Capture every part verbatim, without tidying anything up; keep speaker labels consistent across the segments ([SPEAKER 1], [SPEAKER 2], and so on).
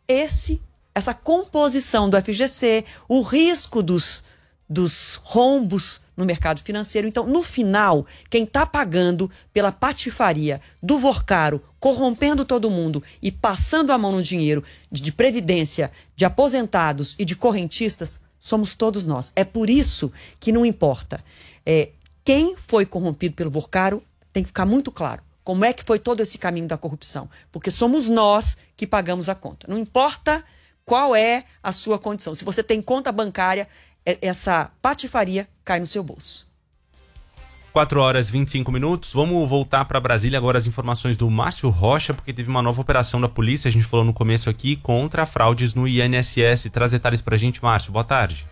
[SPEAKER 1] esse, essa composição do F G C, o risco dos, dos rombos no mercado financeiro. Então, no final, quem está pagando pela patifaria do Vorcaro, corrompendo todo mundo e passando a mão no dinheiro de, de previdência, de aposentados e de correntistas, somos todos nós. É por isso que não importa. É, quem foi corrompido pelo Vorcaro tem que ficar muito claro. Como é que foi todo esse caminho da corrupção? Porque somos nós que pagamos a conta. Não importa qual é a sua condição. Se você tem conta bancária, essa patifaria cai no seu bolso.
[SPEAKER 2] quatro horas e vinte e cinco minutos. Vamos voltar para Brasília agora, as informações do Márcio Rocha, porque teve uma nova operação da polícia, a gente falou no começo aqui, contra fraudes no I N S S. Traz detalhes para a gente, Márcio. Boa tarde.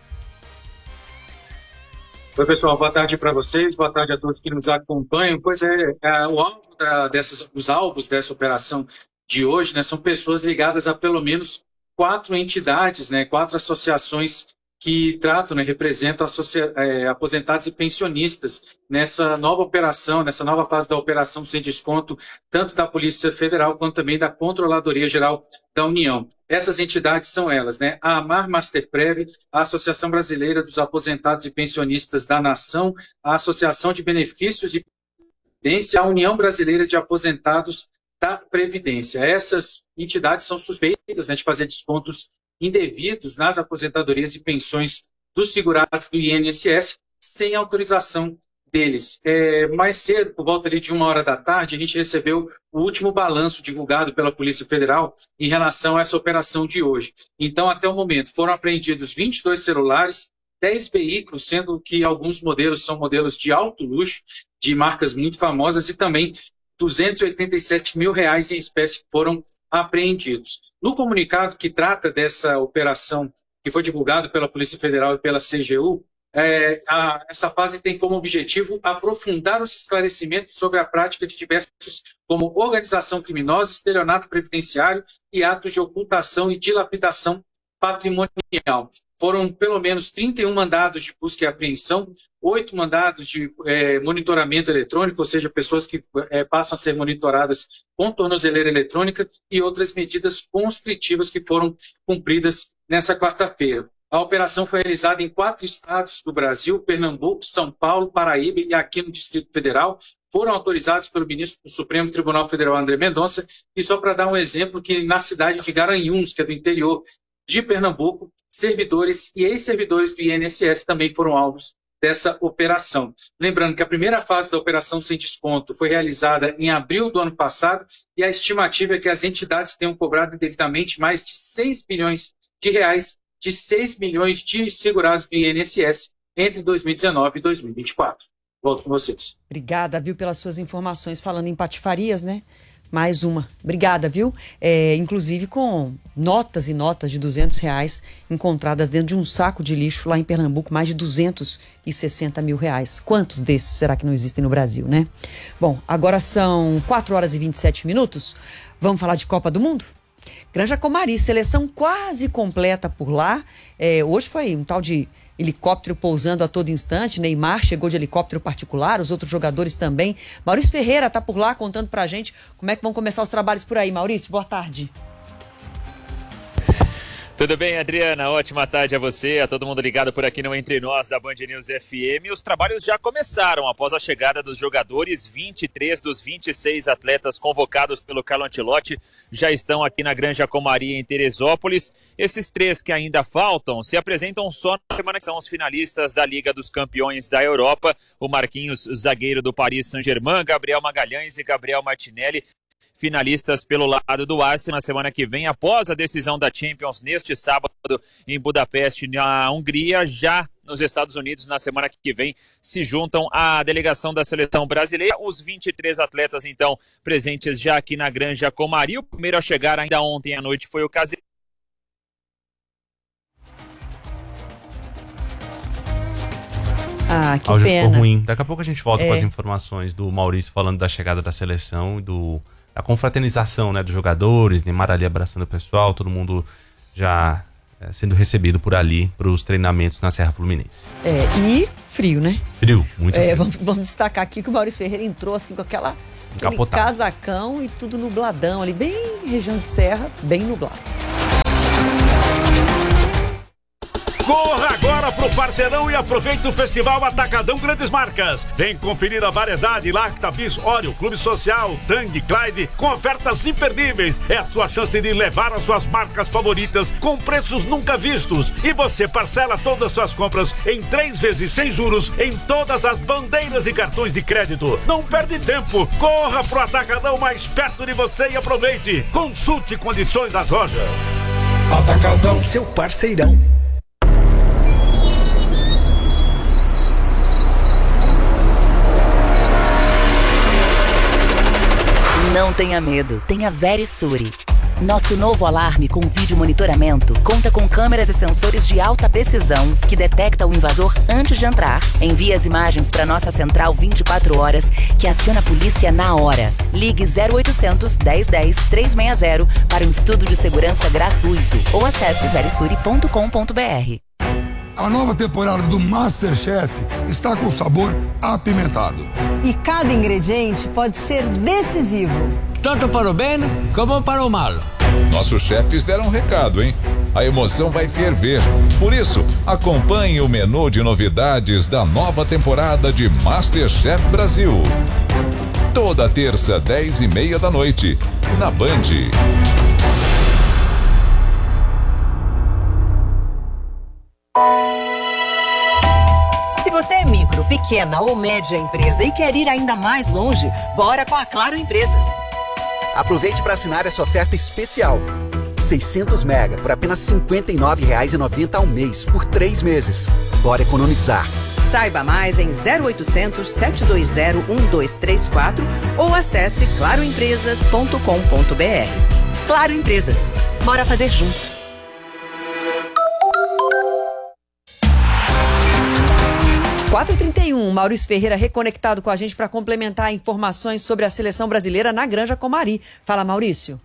[SPEAKER 3] Oi, pessoal. Boa tarde para vocês. Boa tarde a todos que nos acompanham. Pois é, é o alvo da, dessas, os alvos dessa operação de hoje, né, são pessoas ligadas a pelo menos quatro entidades, né, quatro associações que tratam, né, representam associa- é, aposentados e pensionistas nessa nova operação, nessa nova fase da operação sem desconto, tanto da Polícia Federal quanto também da Controladoria Geral da União. Essas entidades são elas, né, a AMAR Masterprev, a Associação Brasileira dos Aposentados e Pensionistas da Nação, a Associação de Benefícios e Previdência, a União Brasileira de Aposentados da Previdência. Essas entidades são suspeitas, né, de fazer descontos indevidos nas aposentadorias e pensões dos segurados do I N S S sem autorização deles. É, mais cedo, por volta ali de uma hora da tarde, a gente recebeu o último balanço divulgado pela Polícia Federal em relação a essa operação de hoje. Então, até o momento, foram apreendidos vinte e dois celulares, dez veículos, sendo que alguns modelos são modelos de alto luxo, de marcas muito famosas, e também duzentos e oitenta e sete mil reais em espécie que foram apreendidos. No comunicado que trata dessa operação, que foi divulgado pela Polícia Federal e pela C G U, é, a, essa fase tem como objetivo aprofundar os esclarecimentos sobre a prática de diversos, como organização criminosa, estelionato previdenciário e atos de ocultação e dilapidação patrimonial. Foram pelo menos trinta e um mandados de busca e apreensão, oito mandados de é, monitoramento eletrônico, ou seja, pessoas que é, passam a ser monitoradas com tornozeleira eletrônica, e outras medidas constritivas que foram cumpridas nessa quarta-feira. A operação foi realizada em quatro estados do Brasil: Pernambuco, São Paulo, Paraíba e aqui no Distrito Federal. Foram autorizados pelo ministro do Supremo Tribunal Federal, André Mendonça. E só para dar um exemplo, que na cidade de Garanhuns, que é do interior de Pernambuco, servidores e ex-servidores do I N S S também foram alvos dessa operação. Lembrando que a primeira fase da operação sem desconto foi realizada em abril do ano passado, e a estimativa é que as entidades tenham cobrado indevidamente mais de seis bilhões de reais de seis milhões de segurados do I N S S entre dois mil e dezenove e dois mil e vinte e quatro. Volto com vocês.
[SPEAKER 1] Obrigada, viu, pelas suas informações. Falando em patifarias, né? Mais uma. Obrigada, viu? É, inclusive com notas e notas de duzentos reais encontradas dentro de um saco de lixo lá em Pernambuco, mais de duzentos e sessenta mil reais. Quantos desses será que não existem no Brasil, né? Bom, agora são quatro horas e vinte e sete minutos. Vamos falar de Copa do Mundo? Granja Comari, seleção quase completa por lá. É, hoje foi um tal de helicóptero pousando a todo instante. Neymar chegou de helicóptero particular, os outros jogadores também. Maurício Ferreira está por lá contando pra gente como é que vão começar os trabalhos por aí. Maurício, boa tarde.
[SPEAKER 4] Tudo bem, Adriana? Ótima tarde a você, a todo mundo ligado por aqui no Entre Nós da Band News F M. Os trabalhos já começaram após a chegada dos jogadores. vinte e três dos vinte e seis atletas convocados pelo Carlo Ancelotti já estão aqui na Granja Comari, em Teresópolis. Esses três que ainda faltam se apresentam só na semana, que são os finalistas da Liga dos Campeões da Europa. O Marquinhos, zagueiro do Paris Saint-Germain, Gabriel Magalhães e Gabriel Martinelli, finalistas pelo lado do Arsenal na semana que vem, após a decisão da Champions neste sábado em Budapeste, na Hungria. Já nos Estados Unidos, na semana que vem, se juntam à delegação da seleção brasileira. Os vinte e três atletas, então, presentes já aqui na Granja Comari. O primeiro a chegar ainda ontem à noite foi o Casemiro.
[SPEAKER 1] Ah, que
[SPEAKER 2] áudio
[SPEAKER 1] pena.
[SPEAKER 2] ficou ruim. Daqui a pouco a gente volta
[SPEAKER 1] É.
[SPEAKER 2] com as informações do Maurício falando da chegada da seleção e do, da confraternização, né, dos jogadores, Neymar ali abraçando o pessoal, todo mundo já é, sendo recebido por ali para os treinamentos na Serra Fluminense.
[SPEAKER 1] É, e frio, né?
[SPEAKER 2] Frio, muito
[SPEAKER 1] É,
[SPEAKER 2] frio.
[SPEAKER 1] vamos, vamos destacar aqui que o Maurício Ferreira entrou assim com aquela, aquele
[SPEAKER 2] Encapotado.
[SPEAKER 1] casacão e tudo nubladão ali, bem região de serra, bem nublado.
[SPEAKER 5] Corra agora pro Parceirão e aproveite o Festival Atacadão Grandes Marcas. Vem conferir a variedade Lacta, Bis, Oreo, Clube Social, Tang, Clyde, com ofertas imperdíveis. É a sua chance de levar as suas marcas favoritas com preços nunca vistos. E você parcela todas as suas compras em três vezes sem juros em todas as bandeiras e cartões de crédito. Não perde tempo. Corra pro Atacadão mais perto de você e aproveite. Consulte condições das lojas.
[SPEAKER 6] Atacadão, seu parceirão.
[SPEAKER 7] Não tenha medo, tenha Verisure. Nosso novo alarme com vídeo monitoramento conta com câmeras e sensores de alta precisão que detecta o invasor antes de entrar, envia as imagens para nossa central vinte e quatro horas, que aciona a polícia na hora. Ligue zero oitocentos, dez dez, trezentos e sessenta para um estudo de segurança gratuito ou acesse verisure ponto com ponto br.
[SPEAKER 8] A nova temporada do MasterChef está com sabor apimentado.
[SPEAKER 9] E cada ingrediente pode ser decisivo.
[SPEAKER 10] Tanto para o bem como para o mal.
[SPEAKER 11] Nossos chefes deram um recado, hein? A emoção vai ferver. Por isso, acompanhe o menu de novidades da nova temporada de MasterChef Brasil. Toda terça, dez e meia da noite, na Band.
[SPEAKER 12] Se você é micro, pequena ou média empresa e quer ir ainda mais longe, bora com a Claro Empresas.
[SPEAKER 13] Aproveite para assinar essa oferta especial. seiscentos mega por apenas cinquenta e nove reais e noventa centavos ao mês, por três meses. Bora economizar.
[SPEAKER 12] Saiba mais em zero oitocentos, sete dois zero, um dois três quatro ou acesse claro empresas ponto com ponto br. Claro Empresas. Bora fazer juntos.
[SPEAKER 1] quatro e trinta e um, Maurício Ferreira reconectado com a gente para complementar informações sobre a seleção brasileira na Granja Comari. Fala, Maurício.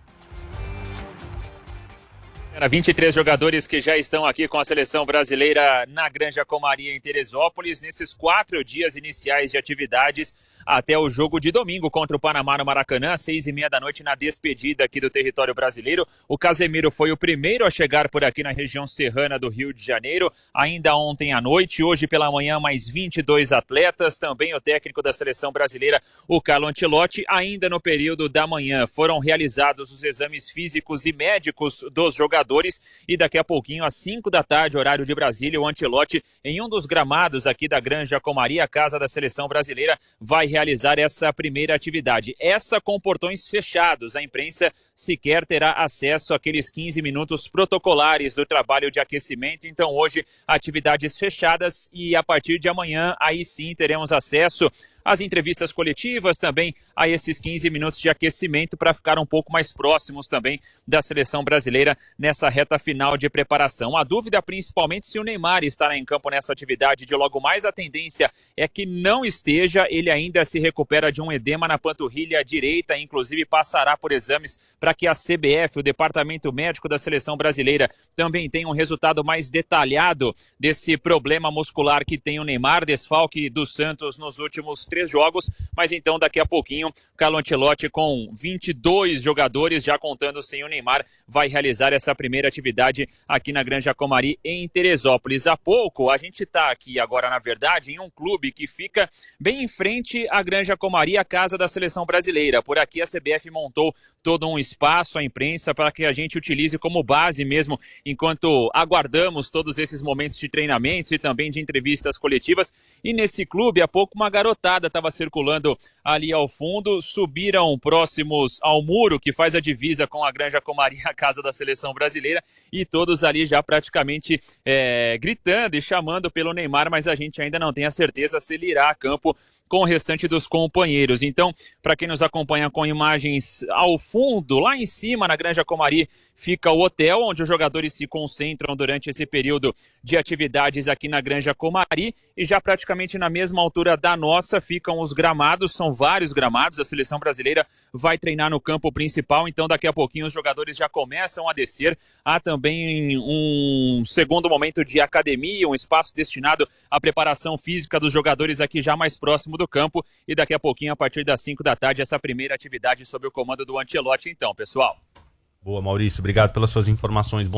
[SPEAKER 4] vinte e três jogadores que já estão aqui com a seleção brasileira na Granja Comari em Teresópolis, nesses quatro dias iniciais de atividades até o jogo de domingo contra o Panamá no Maracanã, às seis e meia da noite, na despedida aqui do território brasileiro. O Casemiro foi o primeiro a chegar por aqui na região serrana do Rio de Janeiro, ainda ontem à noite. Hoje pela manhã, mais vinte e dois atletas, também o técnico da seleção brasileira, o Carlo Ancelotti. Ainda no período da manhã foram realizados os exames físicos e médicos dos jogadores, e daqui a pouquinho, às cinco da tarde, horário de Brasília, o Ancelotti, em um dos gramados aqui da Granja Comari, a casa da seleção brasileira, vai realizar essa primeira atividade. Essa com portões fechados, a imprensa sequer terá acesso àqueles quinze minutos protocolares do trabalho de aquecimento. Então hoje, atividades fechadas, e a partir de amanhã, aí sim teremos acesso às entrevistas coletivas, também a esses quinze minutos de aquecimento, para ficar um pouco mais próximos também da seleção brasileira nessa reta final de preparação. A dúvida principalmente se o Neymar estará em campo nessa atividade de logo mais. A tendência é que não esteja. Ele ainda se recupera de um edema na panturrilha direita, inclusive passará por exames para que a C B F, o Departamento Médico da Seleção Brasileira, também tenha um resultado mais detalhado desse problema muscular que tem o Neymar, desfalque do Santos nos últimos três jogos. Mas então daqui a pouquinho, Carlo Ancelotti, com vinte e dois jogadores, já contando sem o Neymar, vai realizar essa primeira atividade aqui na Granja Comari em Teresópolis. Há pouco, a gente está aqui agora, na verdade, em um clube que fica bem em frente à Granja Comari, a casa da seleção brasileira. Por aqui a C B F montou todo um espaço, a imprensa, para que a gente utilize como base mesmo, enquanto aguardamos todos esses momentos de treinamentos e também de entrevistas coletivas. E nesse clube, há pouco, uma garotada estava circulando ali ao fundo, subiram próximos ao muro que faz a divisa com a Granja Comari, a casa da seleção brasileira, e todos ali já praticamente é, gritando e chamando pelo Neymar, mas a gente ainda não tem a certeza se ele irá a campo com o restante dos companheiros. Então, para quem nos acompanha com imagens ao fundo, lá em cima na Granja Comari, fica o hotel onde os jogadores se concentram durante esse período de atividades aqui na Granja Comari, e já praticamente na mesma altura da nossa ficam os gramados. São vários gramados, a seleção brasileira vai treinar no campo principal, então daqui a pouquinho os jogadores já começam a descer. Há também um segundo momento de academia, um espaço destinado à preparação física dos jogadores aqui já mais próximo do campo, e daqui a pouquinho, a partir das cinco da tarde, essa primeira atividade sob o comando do Ancelotti. Então, pessoal.
[SPEAKER 2] Boa, Maurício, obrigado pelas suas informações.